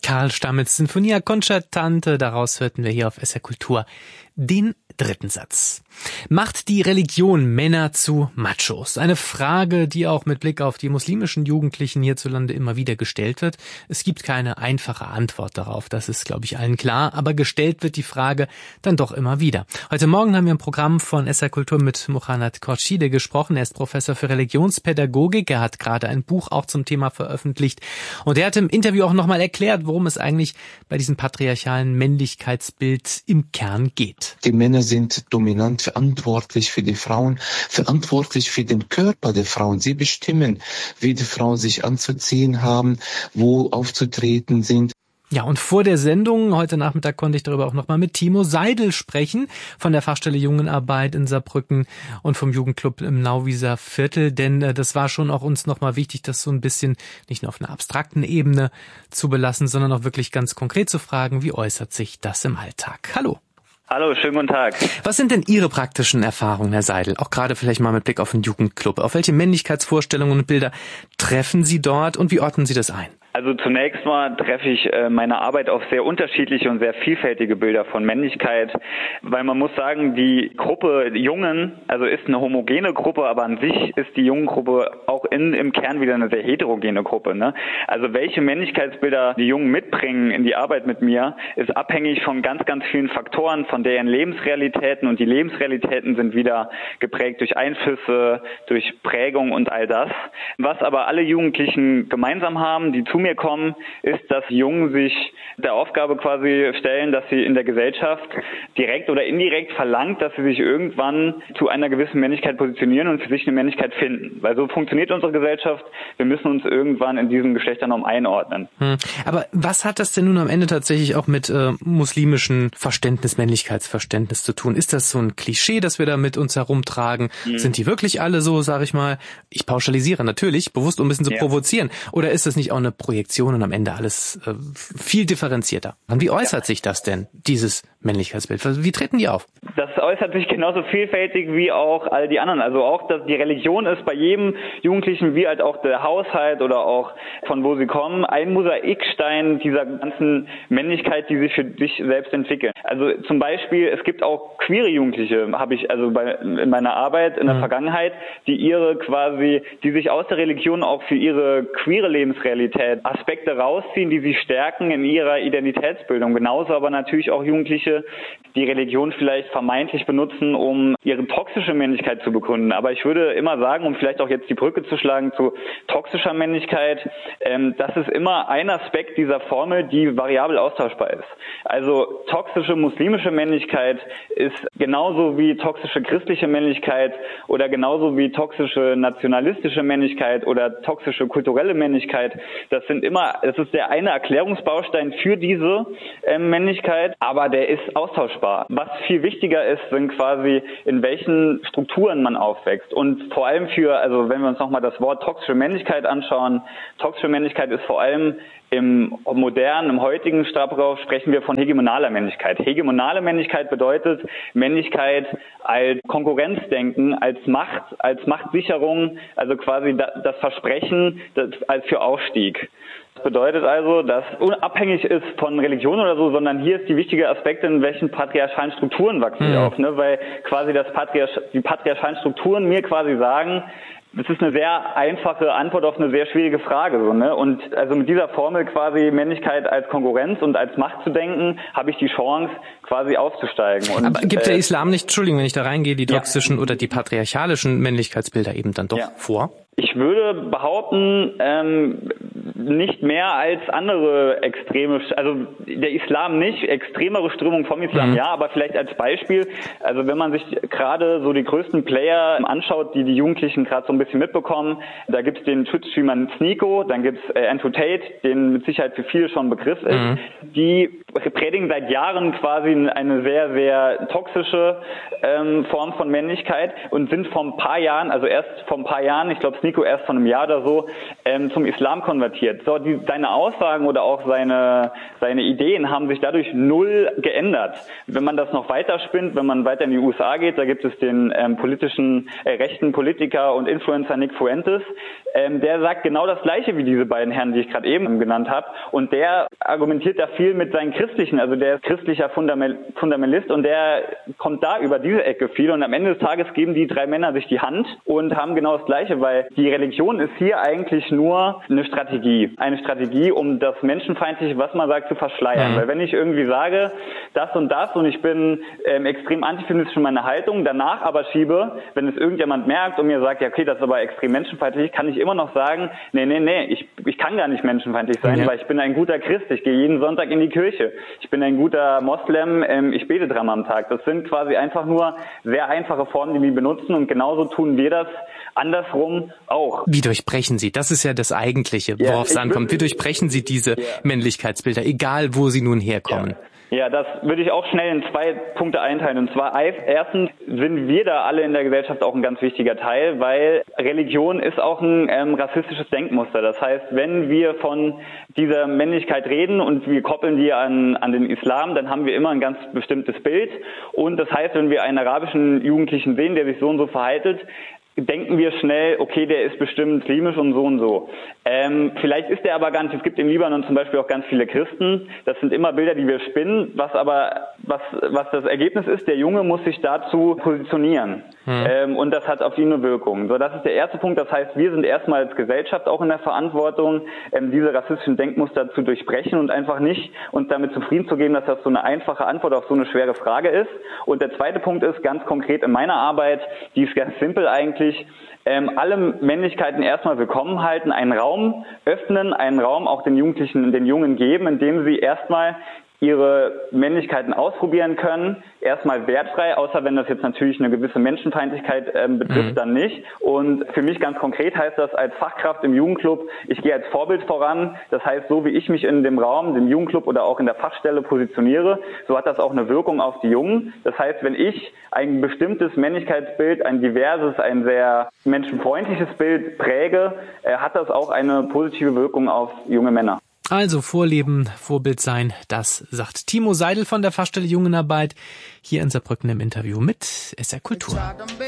Karl Stamets Sinfonia Concertante, daraus hörten wir hier auf SR Kultur den dritten Satz. Macht die Religion Männer zu Machos? Eine Frage, die auch mit Blick auf die muslimischen Jugendlichen hierzulande immer wieder gestellt wird. Es gibt keine einfache Antwort darauf, das ist, glaube ich, allen klar, aber gestellt wird die Frage dann doch immer wieder. Heute Morgen haben wir im Programm von SR Kultur mit Muhannad Khorshide gesprochen. Er ist Professor für Religionspädagogik. Er hat gerade ein Buch auch zum Thema veröffentlicht und er hat im Interview auch nochmal erklärt, worum es eigentlich bei diesem patriarchalen Männlichkeitsbild im Kern geht. Die Männer sind dominant, verantwortlich für die Frauen, verantwortlich für den Körper der Frauen. Sie bestimmen, wie die Frauen sich anzuziehen haben, wo aufzutreten sind. Ja, und vor der Sendung, heute Nachmittag, konnte ich darüber auch nochmal mit Timo Seidel sprechen, von der Fachstelle Jungenarbeit in Saarbrücken und vom Jugendclub im Nauwieser Viertel, denn das war schon auch uns nochmal wichtig, das so ein bisschen nicht nur auf einer abstrakten Ebene zu belassen, sondern auch wirklich ganz konkret zu fragen, wie äußert sich das im Alltag? Hallo. Hallo, schönen guten Tag. Was sind denn Ihre praktischen Erfahrungen, Herr Seidel? Auch gerade vielleicht mal mit Blick auf den Jugendclub. Auf welche Männlichkeitsvorstellungen und Bilder treffen Sie dort und wie ordnen Sie das ein? Also zunächst mal treffe ich meine Arbeit auf sehr unterschiedliche und sehr vielfältige Bilder von Männlichkeit, weil man muss sagen, die Gruppe Jungen, also ist eine homogene Gruppe, aber an sich ist die Jungengruppe auch im Kern wieder eine sehr heterogene Gruppe, ne? Also welche Männlichkeitsbilder die Jungen mitbringen in die Arbeit mit mir, ist abhängig von ganz, ganz vielen Faktoren, von deren Lebensrealitäten, und die Lebensrealitäten sind wieder geprägt durch Einflüsse, durch Prägung und all das. Was aber alle Jugendlichen gemeinsam haben, die zu mir kommen, ist, dass Jungen sich der Aufgabe quasi stellen, dass sie in der Gesellschaft direkt oder indirekt verlangt, dass sie sich irgendwann zu einer gewissen Männlichkeit positionieren und für sich eine Männlichkeit finden. Weil so funktioniert unsere Gesellschaft. Wir müssen uns irgendwann in diesem Geschlechternorm einordnen. Aber was hat das denn nun am Ende tatsächlich auch mit muslimischem Verständnis, Männlichkeitsverständnis zu tun? Ist das so ein Klischee, das wir da mit uns herumtragen? Sind die wirklich alle so, sage ich mal, ich pauschalisiere natürlich, bewusst, um ein bisschen zu provozieren? Oder ist das nicht auch eine Projektion und am Ende alles viel differenzierter? Und wie äußert sich das denn, dieses Männlichkeitsbild? Wie treten die auf? Das äußert sich genauso vielfältig wie auch all die anderen. Also auch, dass die Religion ist bei jedem Jugendlichen, wie halt auch der Haushalt oder auch von wo sie kommen, ein Mosaikstein dieser ganzen Männlichkeit, die sie für sich selbst entwickeln. Also zum Beispiel, es gibt auch queere Jugendliche, habe ich also in meiner Arbeit in der Vergangenheit, die sich aus der Religion auch für ihre queere Lebensrealität Aspekte rausziehen, die sie stärken in ihrer Identitätsbildung. Genauso aber natürlich auch Jugendliche, die Religion vielleicht vermeintlich benutzen, um ihre toxische Männlichkeit zu begründen. Aber ich würde immer sagen, um vielleicht auch jetzt die Brücke zu schlagen zu toxischer Männlichkeit, das ist immer ein Aspekt dieser Formel, die variabel austauschbar ist. Also toxische muslimische Männlichkeit ist genauso wie toxische christliche Männlichkeit oder genauso wie toxische nationalistische Männlichkeit oder toxische kulturelle Männlichkeit. Das ist der eine Erklärungsbaustein für diese Männlichkeit, aber der ist austauschbar. Was viel wichtiger ist, sind quasi, in welchen Strukturen man aufwächst. Und vor allem wenn wir uns nochmal das Wort toxische Männlichkeit anschauen, toxische Männlichkeit ist vor allem im heutigen Sprachgebrauch sprechen wir von hegemonaler Männlichkeit. Hegemonale Männlichkeit bedeutet Männlichkeit als Konkurrenzdenken, als Machtsicherung, also quasi das Versprechen als für Aufstieg. Das bedeutet also, dass unabhängig ist von Religion oder so, sondern hier ist die wichtige Aspekt, in welchen patriarchalen Strukturen wachsen wir auf, ne? Weil quasi die patriarchalen Strukturen mir quasi sagen, das ist eine sehr einfache Antwort auf eine sehr schwierige Frage, so, ne? Und also mit dieser Formel quasi Männlichkeit als Konkurrenz und als Macht zu denken, habe ich die Chance, quasi aufzusteigen. Und, aber gibt der Islam nicht, Entschuldigung, wenn ich da reingehe, die toxischen oder die patriarchalischen Männlichkeitsbilder eben dann doch vor? Ich würde behaupten, nicht mehr als andere extreme, also der Islam nicht, extremere Strömungen vom Islam ja, aber vielleicht als Beispiel, also wenn man sich gerade so die größten Player anschaut, die Jugendlichen gerade so ein bisschen mitbekommen, da gibt's den Twitch-Streamer Sneako, dann gibt's Andrew Tate, den mit Sicherheit für viele schon ein Begriff ist, die predigen seit Jahren quasi eine sehr, sehr toxische Form von Männlichkeit und sind vor ein paar Jahren, ich glaube Sneako erst vor einem Jahr oder so, zum Islam konvertiert. So, seine Aussagen oder auch seine Ideen haben sich dadurch null geändert. Wenn man das noch weiterspinnt, wenn man weiter in die USA geht, da gibt es den politischen rechten Politiker und Influencer Nick Fuentes, der sagt genau das Gleiche wie diese beiden Herren, die ich gerade eben genannt habe. Und der argumentiert da viel mit seinen christlichen, also der ist christlicher Fundamentalist und der kommt da über diese Ecke viel. Und am Ende des Tages geben die drei Männer sich die Hand und haben genau das Gleiche, weil die Religion ist hier eigentlich nur eine Strategie. Eine Strategie, um das Menschenfeindliche, was man sagt, zu verschleiern. Weil wenn ich irgendwie sage, das und ich bin extrem antifeministisch in meiner Haltung, danach aber schiebe, wenn es irgendjemand merkt und mir sagt, ja okay, das ist aber extrem menschenfeindlich, kann ich immer noch sagen, nee, ich kann gar nicht menschenfeindlich sein, weil ich bin ein guter Christ, ich gehe jeden Sonntag in die Kirche. Ich bin ein guter Moslem, ich bete dreimal am Tag. Das sind quasi einfach nur sehr einfache Formen, die wir benutzen und genauso tun wir das andersrum auch. Wie durchbrechen Sie? Das ist ja das Eigentliche, worauf es ankommt. Wie durchbrechen Sie diese Männlichkeitsbilder, egal wo sie nun herkommen? Ja, das würde ich auch schnell in 2 Punkte einteilen. Und zwar erstens sind wir da alle in der Gesellschaft auch ein ganz wichtiger Teil, weil Religion ist auch ein rassistisches Denkmuster. Das heißt, wenn wir von dieser Männlichkeit reden und wir koppeln die an den Islam, dann haben wir immer ein ganz bestimmtes Bild. Und das heißt, wenn wir einen arabischen Jugendlichen sehen, der sich so und so verhaltet, denken wir schnell, okay, der ist bestimmt muslimisch und so und so. Vielleicht ist der aber gar nicht. Es gibt im Libanon zum Beispiel auch ganz viele Christen. Das sind immer Bilder, die wir spinnen. Was das Ergebnis ist, der Junge muss sich dazu positionieren. Und das hat auf ihn eine Wirkung. So, das ist der erste Punkt. Das heißt, wir sind erstmal als Gesellschaft auch in der Verantwortung, diese rassistischen Denkmuster zu durchbrechen und einfach nicht uns damit zufrieden zu geben, dass das so eine einfache Antwort auf so eine schwere Frage ist. Und der zweite Punkt ist ganz konkret in meiner Arbeit, die ist ganz simpel eigentlich, alle Männlichkeiten erstmal willkommen halten, einen Raum öffnen, einen Raum auch den Jugendlichen, den Jungen geben, indem sie erstmal ihre Männlichkeiten ausprobieren können, erstmal wertfrei, außer wenn das jetzt natürlich eine gewisse Menschenfeindlichkeit betrifft, dann nicht. Und für mich ganz konkret heißt das als Fachkraft im Jugendclub, ich gehe als Vorbild voran. Das heißt, so wie ich mich in dem Raum, dem Jugendclub oder auch in der Fachstelle positioniere, so hat das auch eine Wirkung auf die Jungen. Das heißt, wenn ich ein bestimmtes Männlichkeitsbild, ein diverses, ein sehr menschenfreundliches Bild präge, hat das auch eine positive Wirkung auf junge Männer. Also Vorleben, Vorbild sein, das sagt Timo Seidel von der Fachstelle Jungenarbeit hier in Saarbrücken im Interview mit SR Kultur.